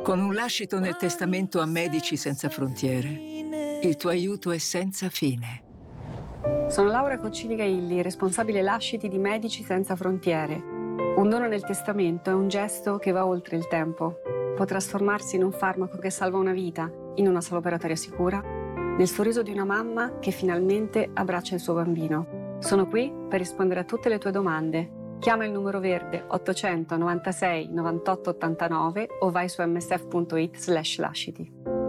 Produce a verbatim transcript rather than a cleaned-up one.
Con un lascito nel testamento a Medici Senza Frontiere, il tuo aiuto è senza fine. Sono Laura Coccini Gailli, responsabile lasciti di Medici Senza Frontiere. Un dono nel testamento è un gesto che va oltre il tempo. Può trasformarsi in un farmaco che salva una vita, in una sala operatoria sicura, nel sorriso di una mamma che finalmente abbraccia il suo bambino. Sono qui per rispondere a tutte le tue domande. Chiama il numero verde ottocento novantasei novantotto ottantanove o vai su m s f punto i t slash lasciti.